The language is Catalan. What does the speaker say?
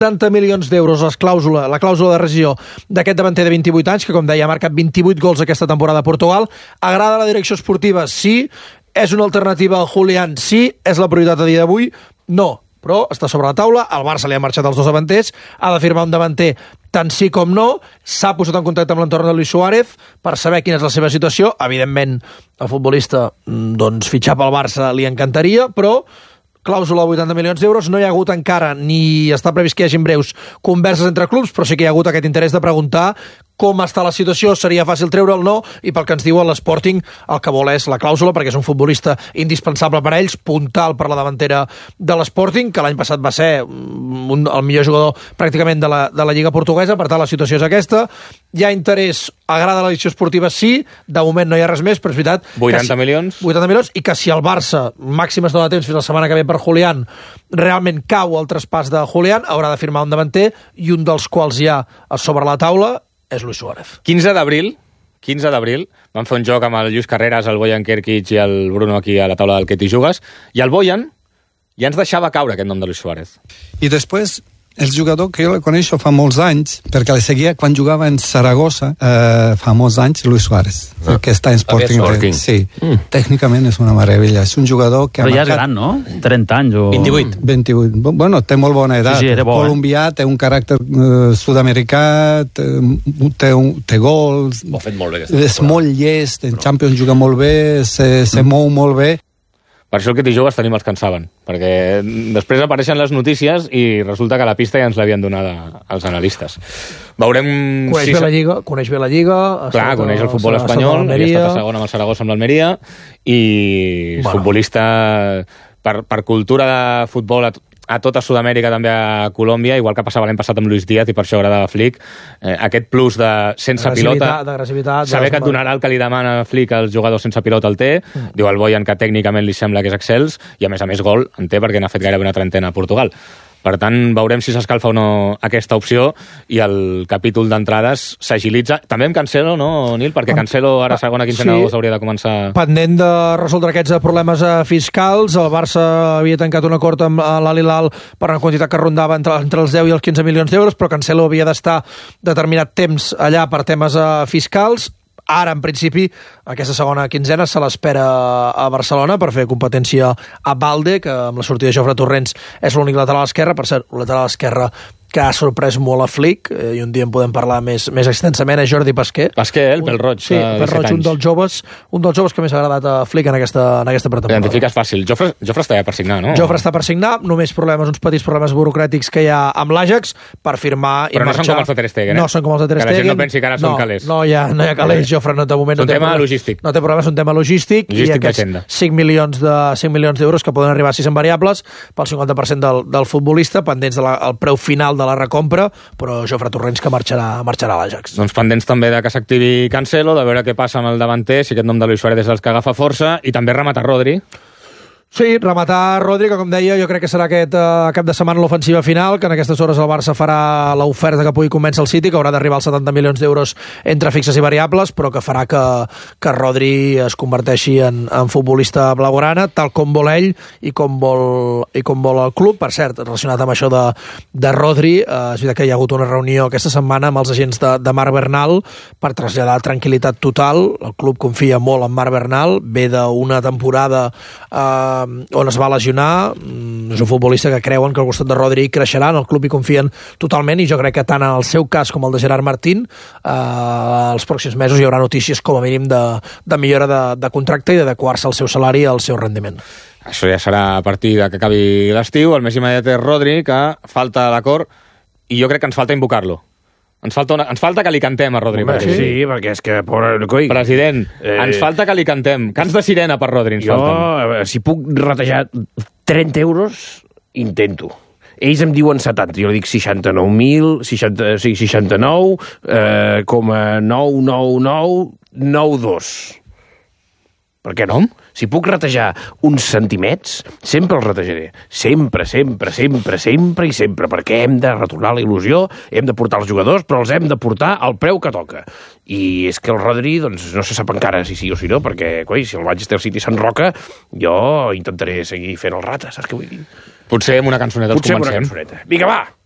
70 milions d'euros la clàusula de rescissió d'aquest davanter de 28 anys, que com deia ha marcat 28 gols aquesta temporada a Portugal. Agrada la direcció esportiva? Sí. És una alternativa al Julián? Sí. És la prioritat a dia d'avui? No. Però està sobre la taula, al Barça li han marxat els dos davanters, ha de firmar un davanter tant sí com no, s'ha posat en contacte amb l'entorn de Luis Suárez per saber quina és la seva situació. Evidentment, el futbolista, doncs, fitxar pel Barça li encantaria, però clàusula de 80 milions d'euros, no hi ha hagut encara, ni està previst que hi hagin breus converses entre clubs, però sí que hi ha hagut aquest interès de preguntar com està la situació, seria fàcil treure el no, i pel que ens diuen l'Sporting el que vol és la clàusula, perquè és un futbolista indispensable per a ells, puntal per la davantera de l'Sporting, que l'any passat va ser el millor jugador pràcticament de la Lliga Portuguesa. Per tant la situació és aquesta, hi ha interès, agrada la direcció esportiva? Sí, de moment no hi ha res més, però és veritat 80 milions, i que si el Barça, màxim es dona temps fins la setmana que ve per Julián, realment cau el traspàs de Julián, haurà de firmar un davanter, i un dels quals hi ha a sobre la taula és Luis Suárez. 15 d'abril vam fer un joc amb el Lluís Carreras, el Bojan Kerkic i el Bruno aquí a la taula del Que t'hi jugues, i el Bojan ja ens deixava caure aquest nom de Luis Suárez. I després el jugador que jo el coneixo fa molts anys, perquè el seguia quan jugava en Saragossa, fa molts anys, Luis Suárez, que està en Sporting. Sí, tècnicament és una meravella. És un jugador que però ja és gran, no? 30 anys o... 28. Bueno, té molt bona edat. Sí, bo, colombià, té un caràcter sud-americà, té gols... Ho ha fet molt bé. És molt llest, en Champions juga molt bé, se mou molt bé. Per això el Que t'hi jugues tenim els que en saben, perquè després apareixen les notícies i resulta que la pista ja ens l'havien donada als analistes. Veurem... Coneix bé la Lliga. Clar, coneix el futbol espanyol, havia estat a segona amb el Saragossa amb l'Almeria, i futbolista per cultura de futbol a tota Sud-amèrica, també a Colòmbia, igual que passava l'any passat amb Luis Díaz, i per això agradava Flick, aquest plus de sense pilota, saber que et donarà el que li demana Flick als jugadors sense pilota el té, diu el Bojan que tècnicament li sembla que és excels, i a més gol en té perquè n'ha fet gairebé una trentena a Portugal. Per tant, veurem si s'escalfa o no aquesta opció, i el capítol d'entrades s'agilitza. També amb Cancelo, no, Nil? Perquè Cancelo ara segona quinzena d'agost hauria de començar... Pendent de resoldre aquests problemes fiscals, el Barça havia tancat un acord amb l'Al Hilal per una quantitat que rondava entre els 10 i els 15 milions d'euros, però Cancelo havia d'estar determinat temps allà per temes fiscals. Ara, en principi, aquesta segona quinzena se l'espera a Barcelona per fer competència a Balde, que amb la sortida de Jofre Torrents és l'únic lateral esquerre. Per cert, un lateral esquerre que ha sorprès molt a Flick, i un dia en podem parlar més extensament, és Jordi Pasquer. Pasquer, el pèl roig, sí, pèl roig, un dels joves que més ha agradat a Flick en aquesta pretemporada. L'identifiques fàcil. Jofre està ja per signar, no? Jofre està per signar, només uns petits problemes burocràtics que hi ha amb l'Ajax per firmar i marxar. Però no són com els de Ter Stegen, No són com els de Ter Stegen. Que la gent no pensi que ara són calés. No hi ha calés. Jofre no té moment. És un tema logístic. No té problema, és un tema logístic, i aquests 5 milions d'euros que poden arribar a 6 en variables pel 50% del futbolista, pendents del preu final de la recompra, però Jofre Torrents que marxarà a l'Ajax. Doncs pendents també de que s'activi Cancelo, de veure què passa amb el davanter, si aquest nom de Luis Suárez és els que agafa força, i també rematar Rodri. Sí, rematar Rodri, que com deia, jo crec que serà aquest cap de setmana l'ofensiva final, que en aquestes hores el Barça farà l'oferta que pugui convèncer el City, que haurà d'arribar als 70 milions d'euros entre fixes i variables, però que farà que Rodri es converteixi en futbolista blaugrana, tal com vol ell i com vol el club. Per cert, relacionat amb això de Rodri, és veritat que hi ha hagut una reunió aquesta setmana amb els agents de Marc Bernal per traslladar tranquil·litat total. El club confia molt en Marc Bernal, ve d'una temporada on es va lesionar, és un futbolista que creuen que al costat de Rodri creixerà, en el club hi confien totalment, i jo crec que tant en el seu cas com el de Gerard Martín els pròxims mesos hi haurà notícies com a mínim de millora de contracte i d'adequar-se al seu salari i al seu rendiment. Això ja serà a partir que acabi l'estiu. El més immediat és Rodri, que falta l'acord, i jo crec que ens falta invocar-lo. Ens falta que li cantem a Rodri. Sí, perquè és que... President, ens falta que li cantem. Cants de sirena per Rodri ens falten. Jo, si puc ratejar 30 euros, intento. Ells em diuen 70, jo dic 69.000, 69,99992. Per què no? Si puc ratejar uns centimets, sempre els ratejaré. Sempre, perquè hem de retornar la il·lusió, hem de portar els jugadors, però els hem de portar al preu que toca. I és que el Rodri, doncs, no se sap encara si sí o si no, perquè, si el Manchester City s'enroca, jo intentaré seguir fent el rata, saps què vull dir? Potser amb una cançoneta els comencem. Vinga, va!